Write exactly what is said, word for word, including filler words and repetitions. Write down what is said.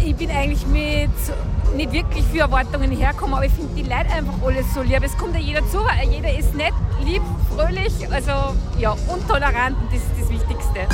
ich bin eigentlich mit nicht wirklich für Erwartungen hergekommen, aber ich finde die Leute einfach alles so lieb. Es kommt ja jeder zu, weil jeder ist nett, lieb, fröhlich, also ja, und tolerant und das ist das Wichtigste.